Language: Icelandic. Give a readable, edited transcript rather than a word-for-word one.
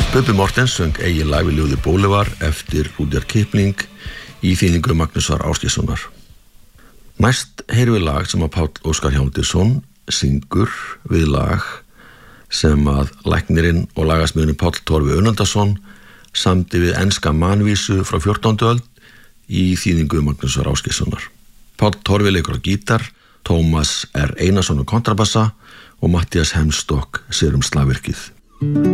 Bubbi Morthens söng eigið lag við ljóðið Bolivar eftir Rudyard Kipling í þýðingu Magnúsar Ásgeirssonar. Næst heyrum við lag sem að Páll Óskar Hjálmtýsson syngur við lag sem að læknirinn og lagasmiðurinn Páll Torfi Önundarson samdi við enska manvísu frá 14. öld í þýðingu Magnúsar Ásgeirssonar. Páll Torfi leikur á gítar, Tómas R. Einarsson á kontrabassa og Matthías Hemstokk sér slagverkið.